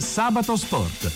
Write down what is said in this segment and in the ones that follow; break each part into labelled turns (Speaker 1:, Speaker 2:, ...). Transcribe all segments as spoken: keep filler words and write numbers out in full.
Speaker 1: Sabato Sport.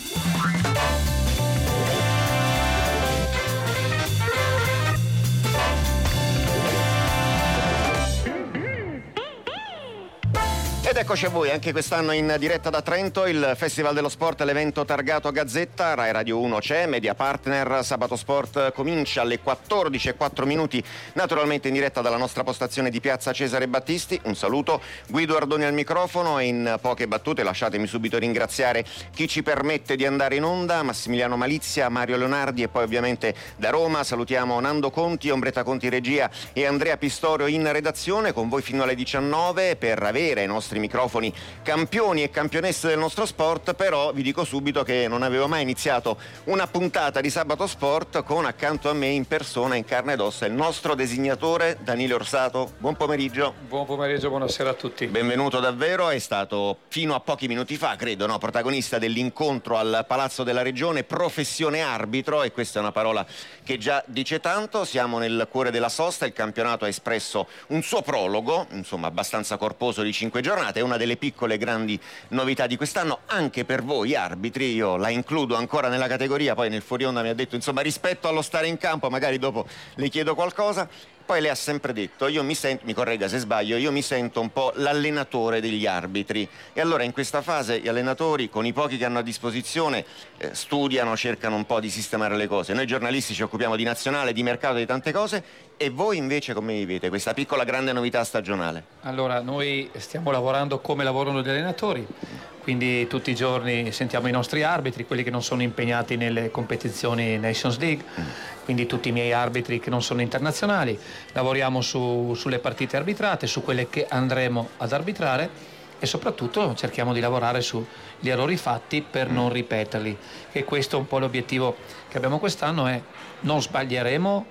Speaker 2: Ed eccoci a voi, anche quest'anno in diretta da Trento, il Festival dello Sport, l'evento targato Gazzetta, Rai Radio uno c'è, Media Partner, Sabato Sport comincia alle quattordici e quattro minuti, naturalmente in diretta dalla nostra postazione di Piazza Cesare Battisti. Un saluto, Guido Ardoni al microfono e in poche battute lasciatemi subito ringraziare chi ci permette di andare in onda, Massimiliano Malizia, Mario Leonardi e poi ovviamente da Roma salutiamo Nando Conti, Ombretta Conti regia e Andrea Pistorio in redazione, con voi fino alle diciannove per avere i nostri microfoni campioni e campionesse del nostro sport. Però vi dico subito che non avevo mai iniziato una puntata di Sabato Sport con accanto a me in persona, in carne ed ossa, il nostro designatore Danilo Orsato. Buon pomeriggio.
Speaker 3: Buon pomeriggio, buonasera a tutti.
Speaker 2: Benvenuto davvero, è stato fino a pochi minuti fa, credo, no, protagonista dell'incontro al Palazzo della Regione, professione arbitro, e questa è una parola che già dice tanto. Siamo nel cuore della sosta, il campionato ha espresso un suo prologo, insomma abbastanza corposo, di cinque giornate. È una delle piccole grandi novità di quest'anno anche per voi arbitri, io la includo ancora nella categoria, poi nel fuori onda mi ha detto insomma rispetto allo stare in campo magari dopo le chiedo qualcosa. Poi lei ha sempre detto, io mi sento, mi corregga se sbaglio, io mi sento un po' l'allenatore degli arbitri, e allora in questa fase gli allenatori con i pochi che hanno a disposizione eh, studiano, cercano un po' di sistemare le cose. Noi giornalisti ci occupiamo di nazionale, di mercato, di tante cose, e voi invece come vivete questa piccola grande novità stagionale?
Speaker 3: Allora, noi stiamo lavorando come lavorano gli allenatori, quindi tutti i giorni sentiamo i nostri arbitri, quelli che non sono impegnati nelle competizioni Nations League, quindi tutti i miei arbitri che non sono internazionali. Lavoriamo su, sulle partite arbitrate, su quelle che andremo ad arbitrare, e soprattutto cerchiamo di lavorare sugli errori fatti per non ripeterli. E questo è un po' l'obiettivo che abbiamo quest'anno, è non sbaglieremo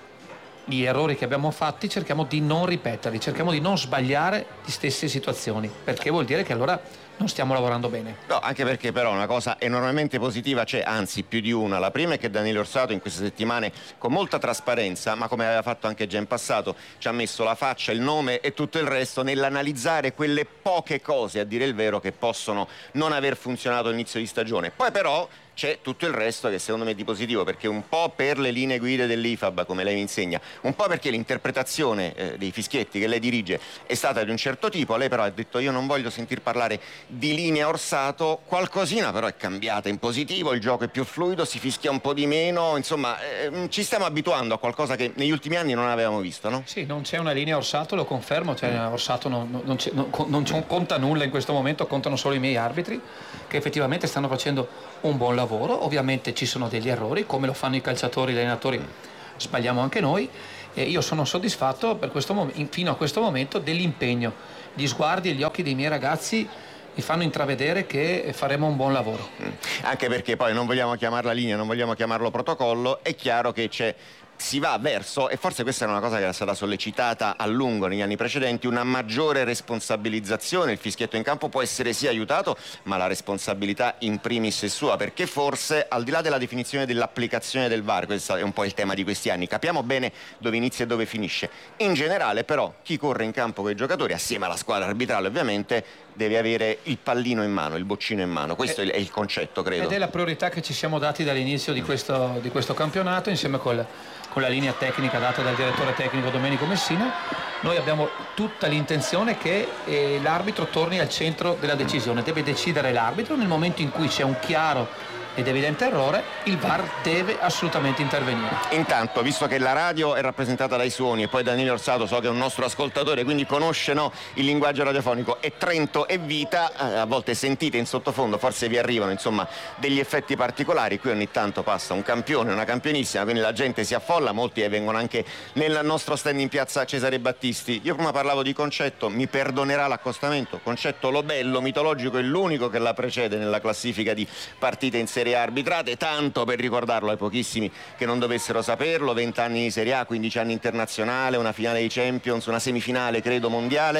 Speaker 3: gli errori che abbiamo fatti, cerchiamo di non ripeterli, cerchiamo di non sbagliare le stesse situazioni, perché vuol dire che allora non stiamo lavorando bene.
Speaker 2: No, anche perché però una cosa enormemente positiva c'è, anzi più di una. La prima è che Danilo Orsato in queste settimane con molta trasparenza, ma come aveva fatto anche già in passato, ci ha messo la faccia, il nome e tutto il resto nell'analizzare quelle poche cose, a dire il vero, che possono non aver funzionato all'inizio di stagione. Poi però c'è tutto il resto che secondo me è di positivo, perché un po' per le linee guida dell'I F A B, come lei mi insegna, un po' perché l'interpretazione eh, dei fischietti che lei dirige è stata di un certo tipo. Lei però ha detto io non voglio sentir parlare di linea Orsato, qualcosina però è cambiata in positivo, il gioco è più fluido, si fischia un po' di meno, insomma eh, ci stiamo abituando a qualcosa che negli ultimi anni non avevamo visto, no?
Speaker 3: Sì, non c'è una linea Orsato, lo confermo, cioè Orsato non, non, non, non, non conta nulla in questo momento, contano solo i miei arbitri che effettivamente stanno facendo un buon lavoro. Ovviamente ci sono degli errori, come lo fanno i calciatori, gli allenatori, sbagliamo anche noi, e io sono soddisfatto per questo mom- fino a questo momento dell'impegno. Gli sguardi e gli occhi dei miei ragazzi mi fanno intravedere che faremo un buon lavoro.
Speaker 2: Anche perché poi non vogliamo chiamarla linea, non vogliamo chiamarlo protocollo, è chiaro che c'è si va verso, e forse questa era una cosa che era stata sollecitata a lungo negli anni precedenti, una maggiore responsabilizzazione. Il fischietto in campo può essere sì aiutato, ma la responsabilità in primis è sua, perché forse al di là della definizione dell'applicazione del V A R, questo è un po' il tema di questi anni, capiamo bene dove inizia e dove finisce. In generale però chi corre in campo con i giocatori, assieme alla squadra arbitrale ovviamente, deve avere il pallino in mano, il boccino in mano. Questo è il concetto, credo.
Speaker 3: Ed è la priorità che ci siamo dati dall'inizio di questo, di questo campionato, insieme col, con la linea tecnica data dal direttore tecnico Domenico Messina. Noi abbiamo tutta l'intenzione che eh, l'arbitro torni al centro della decisione. Deve decidere l'arbitro nel momento in cui c'è un chiaro ed evidente errore, il V A R deve assolutamente intervenire.
Speaker 2: Intanto, visto che la radio è rappresentata dai suoni e poi Danilo Orsato so che è un nostro ascoltatore, quindi conosce, no, il linguaggio radiofonico, e Trento è vita, a volte sentite in sottofondo, forse vi arrivano insomma degli effetti particolari. Qui ogni tanto passa un campione, una campionissima, quindi la gente si affolla, molti vengono anche nel nostro stand in Piazza Cesare Battisti. Io prima parlavo di Concetto, mi perdonerà l'accostamento, Concetto Lobello, mitologico, è l'unico che la precede nella classifica di partite in Serie A arbitrate, tanto per ricordarlo ai pochissimi che non dovessero saperlo: venti anni di Serie A, quindici anni internazionale, una finale di Champions, una semifinale credo mondiale.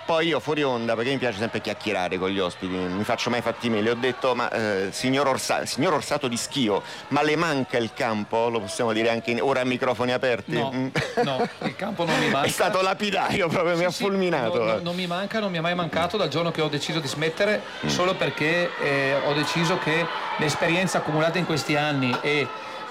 Speaker 2: Poi io fuori onda, perché mi piace sempre chiacchierare con gli ospiti, non mi faccio mai fatti miei, le ho detto ma eh, signor, Orsa, signor Orsato di Schio, ma le manca il campo? Lo possiamo dire anche in, ora a microfoni aperti?
Speaker 3: No, mm. no, il campo non mi manca.
Speaker 2: È stato lapidario proprio, sì, mi ha
Speaker 3: sì,
Speaker 2: fulminato.
Speaker 3: No, no, non mi manca, non mi è mai mancato dal giorno che ho deciso di smettere, mm. solo perché eh, ho deciso che l'esperienza accumulata in questi anni e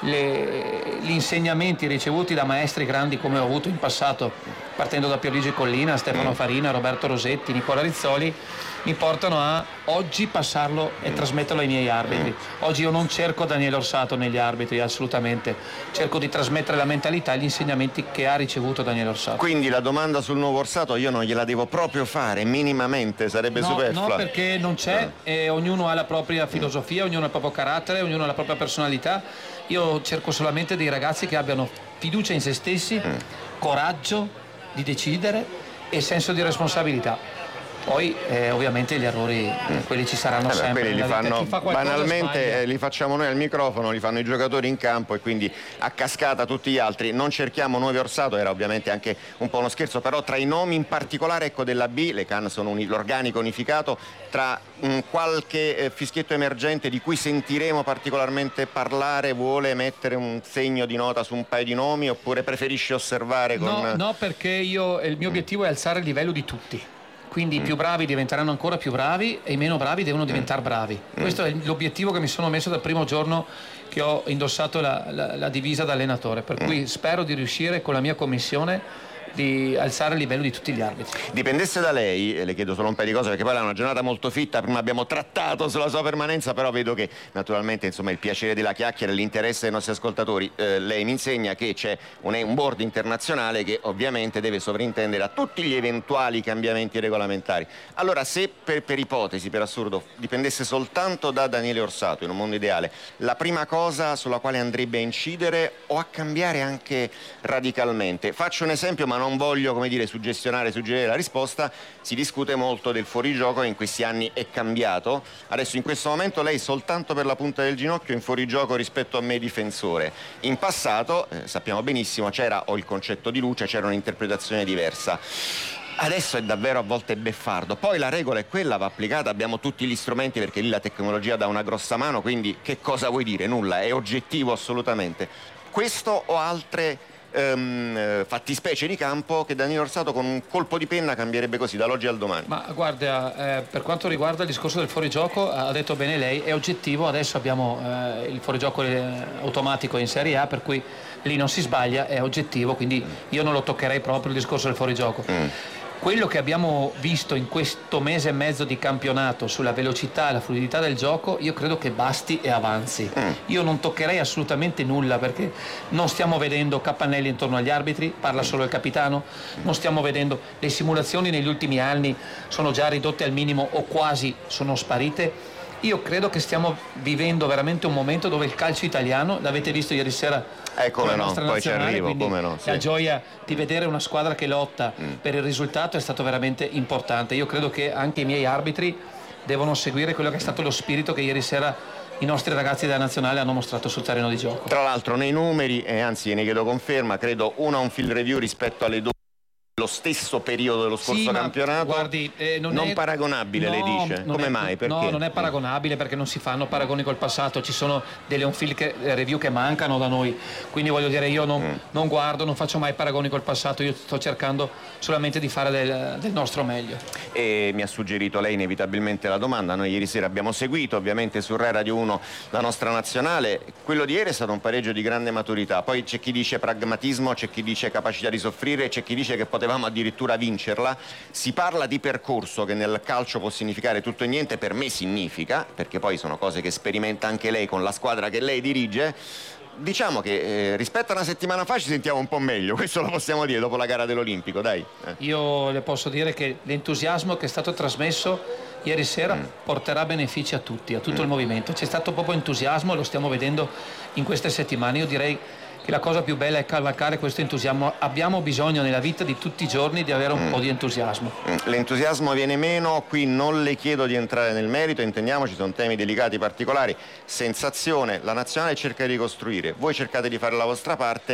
Speaker 3: Le, gli insegnamenti ricevuti da maestri grandi come ho avuto in passato, partendo da Pierluigi Collina, Stefano Farina, Roberto Rosetti, Nicola Rizzoli, mi portano a oggi passarlo e trasmetterlo ai miei arbitri. Oggi io non cerco Daniele Orsato negli arbitri, assolutamente, cerco di trasmettere la mentalità e gli insegnamenti che ha ricevuto Daniele Orsato.
Speaker 2: Quindi la domanda sul nuovo Orsato io non gliela devo proprio fare, minimamente, sarebbe
Speaker 3: no,
Speaker 2: superflua.
Speaker 3: No, perché non c'è, e ognuno ha la propria filosofia, ognuno ha il proprio carattere, ognuno ha la propria personalità. Io cerco solamente dei ragazzi che abbiano fiducia in se stessi, mm. coraggio di decidere e senso di responsabilità. Poi eh, ovviamente gli errori mm. quelli ci saranno eh beh, sempre.
Speaker 2: Quelli li fanno
Speaker 3: fa
Speaker 2: banalmente, eh, li facciamo noi al microfono, li fanno i giocatori in campo e quindi a cascata tutti gli altri. Non cerchiamo nuovi Orsato, era ovviamente anche un po' uno scherzo, però tra i nomi in particolare ecco della B, le Can sono uni, l'organico unificato, tra mh, qualche eh, fischietto emergente di cui sentiremo particolarmente parlare, vuole mettere un segno di nota su un paio di nomi oppure preferisce osservare con...
Speaker 3: No, no, perché io, il mio obiettivo è alzare il livello di tutti. Quindi i più bravi diventeranno ancora più bravi e i meno bravi devono diventare bravi. Questo è l'obiettivo che mi sono messo dal primo giorno che ho indossato la, la, la divisa da allenatore, per cui spero di riuscire con la mia commissione di alzare il livello di tutti gli arbitri.
Speaker 2: Dipendesse da lei, e le chiedo solo un paio di cose perché poi è una giornata molto fitta, prima abbiamo trattato sulla sua permanenza, però vedo che naturalmente insomma il piacere della chiacchiera e l'interesse dei nostri ascoltatori, eh, lei mi insegna che c'è un, un board internazionale che ovviamente deve sovrintendere a tutti gli eventuali cambiamenti regolamentari. Allora se per, per ipotesi, per assurdo, dipendesse soltanto da Daniele Orsato in un mondo ideale, la prima cosa sulla quale andrebbe a incidere o a cambiare anche radicalmente, faccio un esempio ma non voglio, come dire, suggestionare, suggerire la risposta, si discute molto del fuorigioco che in questi anni è cambiato. Adesso in questo momento lei soltanto per la punta del ginocchio in fuorigioco rispetto a me difensore. In passato, eh, sappiamo benissimo, c'era o il concetto di luce, c'era un'interpretazione diversa. Adesso è davvero a volte beffardo, poi la regola è quella, va applicata, abbiamo tutti gli strumenti perché lì la tecnologia dà una grossa mano, quindi che cosa vuoi dire? Nulla, è oggettivo assolutamente. Questo o altre Um, fattispecie di campo che Daniele Orsato con un colpo di penna cambierebbe così dall'oggi al domani?
Speaker 3: Ma guarda, eh, per quanto riguarda il discorso del fuorigioco, ha detto bene lei, è oggettivo. Adesso abbiamo eh, il fuorigioco eh, automatico in Serie A, per cui lì non si sbaglia, è oggettivo, quindi io non lo toccherei proprio il discorso del fuorigioco. Mm. Quello che abbiamo visto in questo mese e mezzo di campionato sulla velocità e la fluidità del gioco, io credo che basti e avanzi. Mm. Io non toccherei assolutamente nulla perché non stiamo vedendo capannelli intorno agli arbitri, parla solo il capitano, non stiamo vedendo le simulazioni negli ultimi anni, sono già ridotte al minimo o quasi sono sparite. Io credo che stiamo vivendo veramente un momento dove il calcio italiano, l'avete visto ieri sera
Speaker 2: eh, come no, poi ci arrivo, come no, sì.
Speaker 3: La gioia di vedere una squadra che lotta mm. per il risultato è stato veramente importante. Io credo che anche i miei arbitri devono seguire quello che è stato lo spirito che ieri sera i nostri ragazzi della nazionale hanno mostrato sul terreno di gioco.
Speaker 2: Tra l'altro nei numeri, e anzi ne chiedo conferma, credo uno ha un field review rispetto alle due lo stesso periodo dello scorso
Speaker 3: sì,
Speaker 2: campionato,
Speaker 3: guardi, eh, non,
Speaker 2: non
Speaker 3: è,
Speaker 2: paragonabile,
Speaker 3: no,
Speaker 2: lei dice? Come
Speaker 3: è,
Speaker 2: mai? Perché?
Speaker 3: No, non è paragonabile perché non si fanno paragoni col passato, ci sono delle on-field che, review che mancano da noi, quindi voglio dire io non, mm. non guardo, non faccio mai paragoni col passato, io sto cercando solamente di fare del, del nostro meglio.
Speaker 2: E mi ha suggerito lei inevitabilmente la domanda, noi ieri sera abbiamo seguito ovviamente su Rai Radio uno la nostra nazionale, quello di ieri è stato un pareggio di grande maturità, poi c'è chi dice pragmatismo, c'è chi dice capacità di soffrire, c'è chi dice che potevamo addirittura vincerla. Si parla di percorso che nel calcio può significare tutto e niente, per me significa, perché poi sono cose che sperimenta anche lei con la squadra che lei dirige. Diciamo che eh, rispetto a una settimana fa ci sentiamo un po' meglio, questo lo possiamo dire dopo la gara dell'Olimpico, dai. Eh.
Speaker 3: Io le posso dire che l'entusiasmo che è stato trasmesso ieri sera mm. porterà benefici a tutti, a tutto mm. il movimento. C'è stato proprio entusiasmo, lo stiamo vedendo in queste settimane. Io direi che la cosa più bella è cavalcare questo entusiasmo. Abbiamo bisogno nella vita di tutti i giorni di avere un mm. po' di entusiasmo.
Speaker 2: L'entusiasmo viene meno, qui non le chiedo di entrare nel merito, intendiamoci, sono temi delicati, particolari. Sensazione, la nazionale cerca di ricostruire, voi cercate di fare la vostra parte.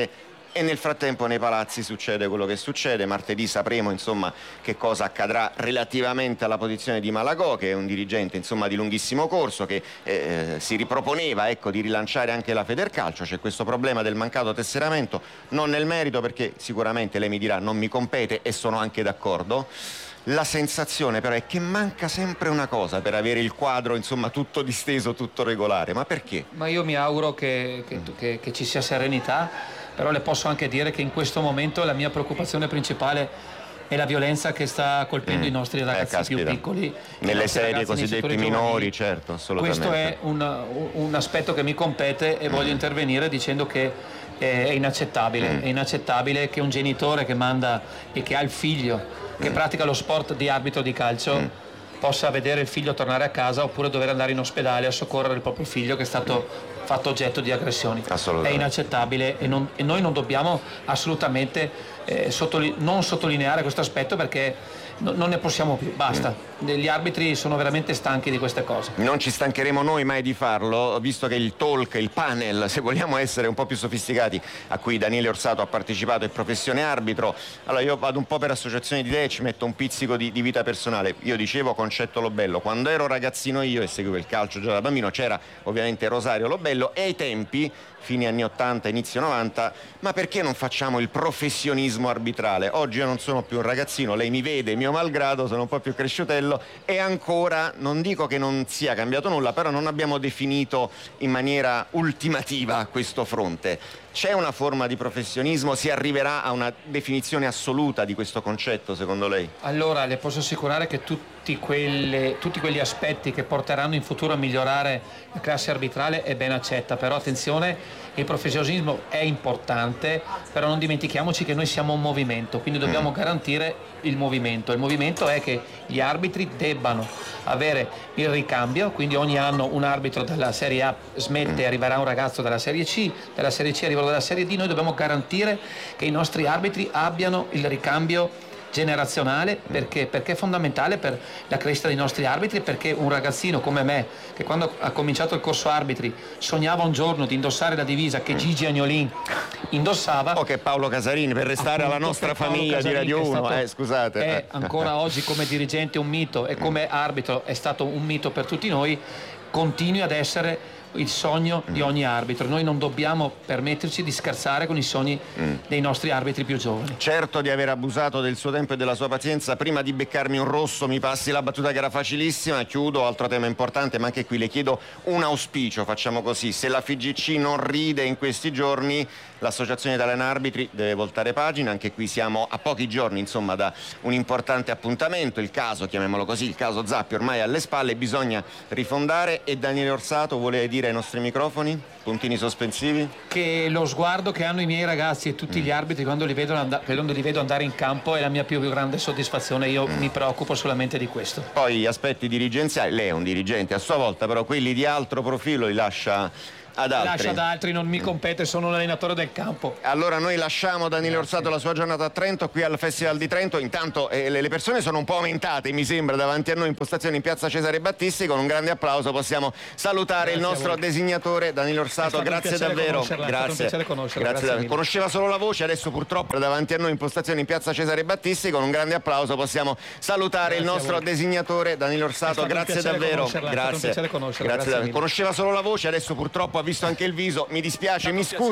Speaker 2: e nel frattempo nei palazzi succede quello che succede. Martedì sapremo insomma che cosa accadrà relativamente alla posizione di Malagò, che è un dirigente insomma di lunghissimo corso, che eh, si riproponeva ecco di rilanciare anche la Federcalcio. C'è questo problema del mancato tesseramento, non nel merito perché sicuramente lei mi dirà non mi compete e sono anche d'accordo. La sensazione però è che manca sempre una cosa per avere il quadro insomma tutto disteso, tutto regolare. Ma perché?
Speaker 3: Ma io mi auguro che, che, che, che ci sia serenità, però le posso anche dire che in questo momento la mia preoccupazione principale è la violenza che sta colpendo mm. i nostri ragazzi eh, più piccoli.
Speaker 2: Nelle serie cosiddette minori, certo, assolutamente.
Speaker 3: Questo è un, un aspetto che mi compete e mm. voglio intervenire dicendo che è inaccettabile. Mm. È inaccettabile che un genitore che manda e che ha il figlio che pratica lo sport di arbitro di calcio mm. possa vedere il figlio tornare a casa oppure dover andare in ospedale a soccorrere il proprio figlio che è stato fatto oggetto di aggressioni. È inaccettabile e, non, e noi non dobbiamo assolutamente eh, sottoli- non sottolineare questo aspetto perché no, non ne possiamo più, basta. Mm. Gli arbitri sono veramente stanchi di queste cose.
Speaker 2: Non ci stancheremo noi mai di farlo, visto che il talk, il panel, se vogliamo essere un po' più sofisticati, a cui Daniele Orsato ha partecipato, è Professione Arbitro. Allora io vado un po' per associazione di idee e ci metto un pizzico di, di vita personale. Io dicevo Concetto Lobello, quando ero ragazzino io e seguivo il calcio già da bambino, c'era ovviamente Rosario Lobello e ai tempi, fine anni ottanta, inizio novanta, ma perché non facciamo il professionismo arbitrale? Oggi io non sono più un ragazzino, lei mi vede, mio malgrado, sono un po' più cresciutello e ancora, non dico che non sia cambiato nulla, però non abbiamo definito in maniera ultimativa questo fronte. C'è una forma di professionismo? Si arriverà a una definizione assoluta di questo concetto, secondo lei?
Speaker 3: Allora, le posso assicurare che tutti, quelle, tutti quegli aspetti che porteranno in futuro a migliorare la classe arbitrale è ben accetta, però attenzione, il professionismo è importante, però non dimentichiamoci che noi siamo un movimento, quindi dobbiamo mm. garantire il movimento. Il movimento è che gli arbitri debbano avere il ricambio, quindi ogni anno un arbitro della Serie A smette e arriverà un ragazzo della Serie C, della Serie C arriverà dalla Serie D. Noi dobbiamo garantire che i nostri arbitri abbiano il ricambio generazionale perché, perché è fondamentale per la crescita dei nostri arbitri, perché un ragazzino come me che quando ha cominciato il corso arbitri sognava un giorno di indossare la divisa che Gigi Agnolin indossava
Speaker 2: o che Paolo Casarini, per restare alla nostra famiglia di Radio uno, eh, scusate,
Speaker 3: è ancora oggi come dirigente un mito e come arbitro è stato un mito per tutti noi, continui ad essere il sogno mm. di ogni arbitro. Noi non dobbiamo permetterci di scherzare con i sogni mm. dei nostri arbitri più giovani.
Speaker 2: Certo di aver abusato del suo tempo e della sua pazienza. Prima di beccarmi un rosso mi passi la battuta che era facilissima, chiudo, altro tema importante, ma anche qui le chiedo un auspicio, facciamo così: se la F I G C non ride in questi giorni, l'Associazione Italiana Arbitri deve voltare pagina. Anche qui siamo a pochi giorni insomma da un importante appuntamento, il caso, chiamiamolo così, il caso Zappi ormai alle spalle, bisogna rifondare. E Daniele Orsato vuole dire ai nostri microfoni, puntini sospensivi,
Speaker 3: che lo sguardo che hanno i miei ragazzi e tutti mm. gli arbitri quando li, vedo and- quando li vedo andare in campo è la mia più grande soddisfazione. Io mm. mi preoccupo solamente di questo.
Speaker 2: Poi gli aspetti dirigenziali, lei è un dirigente a sua volta, però quelli di altro profilo li lascia ad altri.
Speaker 3: Lascia ad altri, non mi compete, sono un allenatore del campo.
Speaker 2: Allora noi lasciamo Daniele Grazie. Orsato la sua giornata a Trento, qui al Festival di Trento. Intanto eh, le persone sono un po' aumentate, mi sembra, davanti a noi in postazione in piazza Cesare Battisti. Con un grande applauso possiamo salutare Grazie il nostro designatore Daniele Orsato. Grazie davvero. Grazie. Grazie. Grazie. Conosceva solo la voce, adesso purtroppo è davanti a noi in postazione in piazza Cesare Battisti. Con un grande applauso possiamo salutare Grazie il nostro designatore Daniele Orsato. Grazie davvero. Grazie. Grazie. Conosceva solo la voce, adesso purtroppo ha visto anche il viso, mi dispiace, mi scuso.